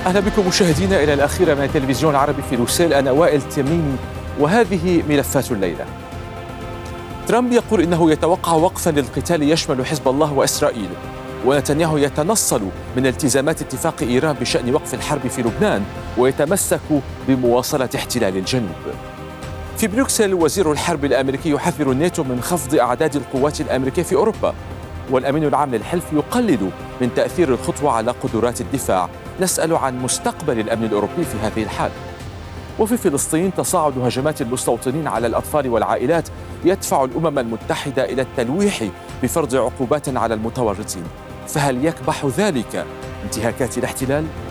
أهلا بكم مشاهدينا إلى الأخيرة من التلفزيون العربي في بروكسل. أنا وائل تميمي وهذه ملفات الليلة. ترامب يقول إنه يتوقع وقفا للقتال يشمل حزب الله وإسرائيل، ونتنياهو يتنصل من التزامات اتفاق إيران بشأن وقف الحرب في لبنان ويتمسك بمواصلة احتلال الجنوب. في بروكسل وزير الحرب الأمريكي يحذر الناتو من خفض أعداد القوات الأمريكية في أوروبا، والأمين العام للحلف يقلل من تأثير الخطوة على قدرات الدفاع. نسأل عن مستقبل الأمن الأوروبي في هذه الحال. وفي فلسطين تصاعد هجمات المستوطنين على الأطفال والعائلات يدفع الأمم المتحدة إلى التلويح بفرض عقوبات على المتورطين، فهل يكبح ذلك انتهاكات الاحتلال؟